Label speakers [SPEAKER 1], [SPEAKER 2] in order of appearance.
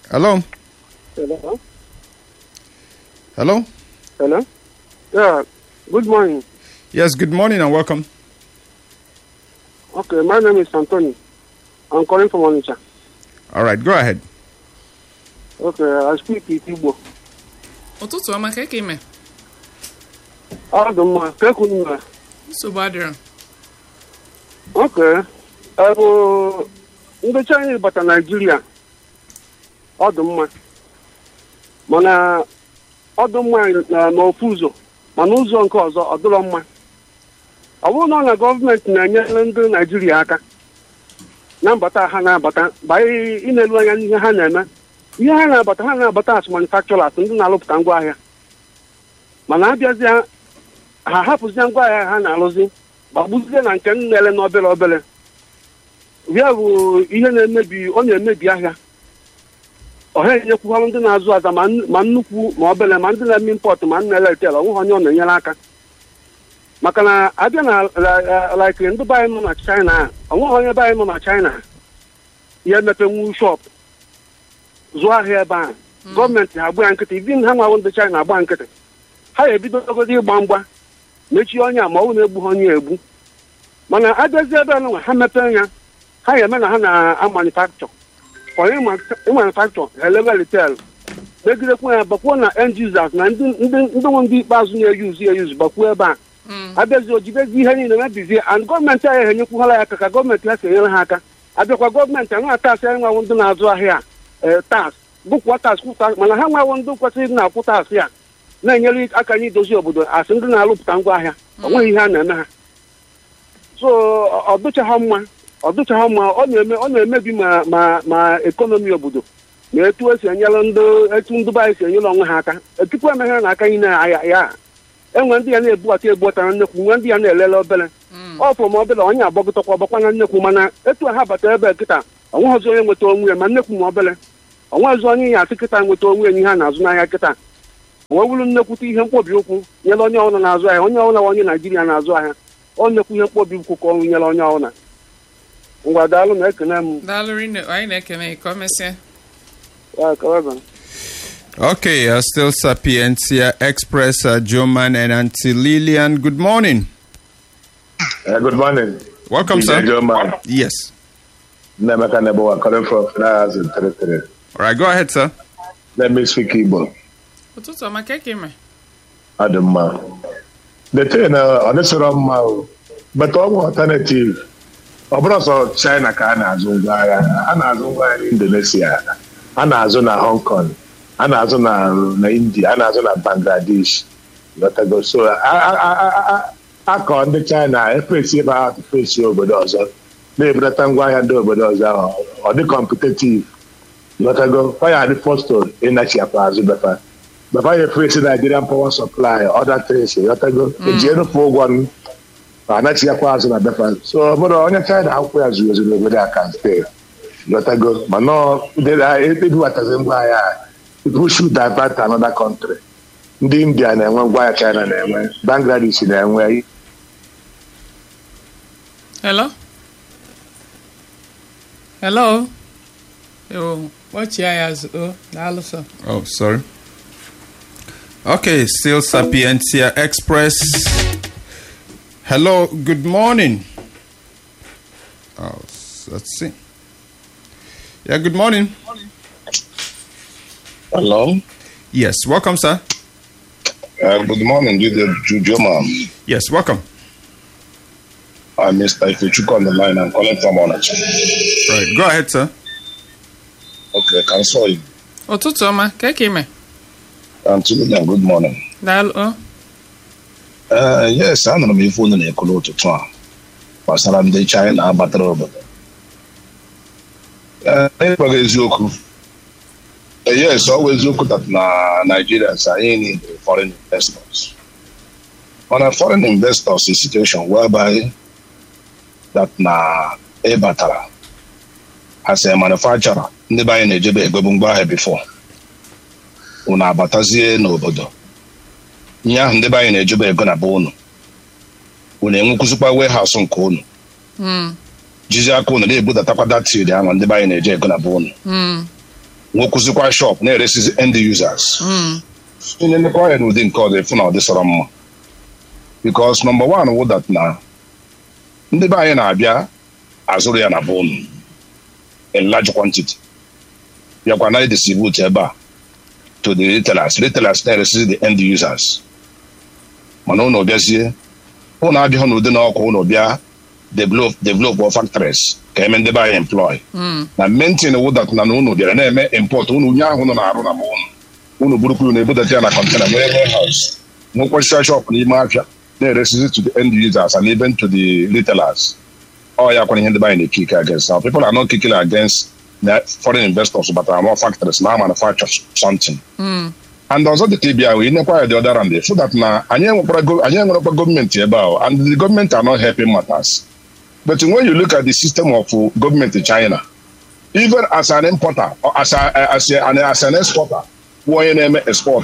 [SPEAKER 1] Hello?
[SPEAKER 2] Hello?
[SPEAKER 1] Hello?
[SPEAKER 2] Hello? Yeah, good morning.
[SPEAKER 1] Yes, good morning and welcome.
[SPEAKER 2] Okay, my name is Anthony. I'm calling from Onitsha.
[SPEAKER 1] All right, go ahead.
[SPEAKER 2] Okay, I speak Igbo.
[SPEAKER 3] Ụtụtụ ọma ka eke ime
[SPEAKER 2] Ọ dị mma, ka ekwu nna.
[SPEAKER 3] nsogbu adịrọ.
[SPEAKER 2] Okay, ndị China bata Nigeria. Ọ dị mma. Mana ọ dị mma n'ofu ụzọ, mana ụzọ nke ọzọ ọ dịrọ mma. Ọ bụrụ na gọọmenti na-enyere ndị Nigeria aka na mbata ha na-abata banyere ịna-elu anya n'ihe ha na-eme. Ihe ha na-abata as manufacturers ndị na-alụpụta ngwaahịa. Mana abịazie ha hapụzie ngwaahịa ha na-alụzi gbagbuzie na nke na-ele n'obere obere. Ya bụ ihe ọ na-emebi ahịa. Ọ ha enyekwughara ndị na-azụ aza ma nnukwu ma obere ma ndị na-eme import ma ndị na-ele retail onwe onye ọ na-enyere aka. Maka na abịa na like ndị be anyị nọ na China, onwe onye be anyị nọ na China ya emepenwu shop zụọ ahịa ebe ahụ. Gọọmenti ha agba ya nkịtị, ibi ha nwawo ndị China agba nkịtị. Ha ebidogodo ịgba mgba mechie onye a ma ọ na-egbu ha onye egbu. Mana abịazie ebe anụnwa ha mepee ya, ha eme na ha na-amanufacture. Onye ịmanufacture elebe retail megidekwa ya bakwuo na end users na ndị ikpeazụ na-eyuzu bakwuo ebe a. Abịazi ojidezi ihe niile mebizie and gọọmenti anyị enyekwuhala ya aka ka gọọmenti ha si enyere ha aka. Abịakwa gọọmenti anaghị tasị anyị nwawo ndị na-azụ ahịa tas bụkwa tas kwụta, mana ha nwawo ndị kwesịrị na-akwụ tas ya na-enyere aka anyị idozi obodo asị ndị na-alụpụta ngwaahịa o nweghị ihe a na-eme ha. So ọ dụchaghị mma ọ na-emebi ma ekọnọmi obodo na etu esi enyere ndị be anyị si enyere onwe ha aka. Tupu emeghere na aka anyị na-ya enwe ndị ya na-ebughata na nnekwu, nwe ndị ya na-elele obere ọ fụrụ ma obere onye agbagọtakwa ọgbakwa na nnekwu, mana etu ha bata ebe kịta onweghịzi onye nweta onwe ya ma nnekwu ma obere onweghịzi onye ya asị kịta nweta onwe ya n'ihe a na-azụ n'ahịa kịta wee wuru nnekwute ihe mkpobi ụkwụ nyere onye ọbụla na-azụ ahịa. Onye ọbụla onye Naijiria na-azụ ahịa ọ nnekwu ihe mkpobi ụkwụ ka ọnwụ nyere onye ọbụla. Ngwa daalụ na ekene m.
[SPEAKER 3] Daalụ rinne, anyị na-ekene ka o mesịa.
[SPEAKER 1] Okay, still Sapientia Express, Joman and Auntie Lillian. Good morning.
[SPEAKER 4] Good morning.
[SPEAKER 1] Welcome, sir.
[SPEAKER 4] Joman.
[SPEAKER 1] Yes.
[SPEAKER 4] Nemeka Nebowa, calling from Finance and Territory.
[SPEAKER 1] All right, go ahead, sir.
[SPEAKER 4] Let me speak Igbo.
[SPEAKER 3] Ụtụtụ ọma ka eke ime
[SPEAKER 4] Adama. The thing, on this round, but all alternative. Ọ bụrụ sọ China ka a na-azụ ngwaahịa, a na-azụ ngwaahịa Indonesia, a na-azụ na Hong Kong, a na-azụ na India, a na-azụ na Bangladesh. So akọ ndị China efesi ebe ha fesi obodo ọzọ na-ebudata ngwaahịa ndị obodo ọzọ ahụ ọ dị competitive. Fire the first to ịnachi akpa azụ befa ya efesi Nigerian Power Supply other things eji enupụ ụgwọ anachi akwa azụ na befa. So ọ bụrụ onye China akwụkwọ ya zuru ezu n'obodo aka ste mana ebubatazi ngwaahịa who should divert to another country. Ndị India na-enwe ngwaahịa China na-enwe, Bangladesh na-enwe.
[SPEAKER 3] Hello. What's your eyes?
[SPEAKER 1] Oh, sorry. Okay, still Sapientia Express. Hello, good morning. Oh, let's see. Yeah, good morning.
[SPEAKER 5] Hello.
[SPEAKER 1] Yes, welcome, sir.
[SPEAKER 5] Good morning, Jujoma.
[SPEAKER 1] Yes, welcome.
[SPEAKER 5] I'm Mr. Ifechuku on the line. I'm calling from Onitsha.
[SPEAKER 1] Right, go ahead, sir.
[SPEAKER 5] Okay, can I saw you?
[SPEAKER 3] Ụtụtụ ọma ka eke ime
[SPEAKER 5] Good morning.
[SPEAKER 3] Daalụ.
[SPEAKER 5] Yes, anụrụ m ife unu na-ekwu n'ụtụtụ a gbasara ndị China abatara obodo. Ịgbaga eziokwu. Yes, ọ bụ eziokwu that na Nigerians anyị need foreign investors. On a foreign investors, a situation whereby that na ebatara as a manufacturer, ndị be anyị na-ejebe egobu ngwaahịa before unu abatazie n'obodo. Ihe ahụ ndị be anyị na-ejebe ego na be unu enwekwụzikwa warehouse nke unu jizi aka unu na-ebudatakwa datid ahụ ndị be anyị na-eje ego na be unu nwekụzikwa shop na-eresizi end users onye nekwa ya n'ụdị nke ọzọ efu na ọ dịsọrọ mma because number one wụ that na ndị be anyị na-abịa azụrụ ya na be unu in large quantity bịakwa na distribute ebe a to the retailers na-eresizi the end users mana unu bịazie unu abịa n'ụdị na ọkụ unu bịa develop factories ka eme ndị be anyị employ na maintain wụ that na unu bịara na-eme import unu nye ahụ nọ na-arụ na be unu burukwu na ebudata ya na container nwere warehouse nwekwacha shop n'ime afịa na-eresizi to the end users and even to the retailers. Oh, yeah, when the buying the kick against now. People are not kicking against foreign investors, but are more factories now manufacture something. And also the TBI, we never the other end. So that now, I know government about, and the government are not helping matters. But when you look at the system of government in China, even as an importer or as an exporter, when export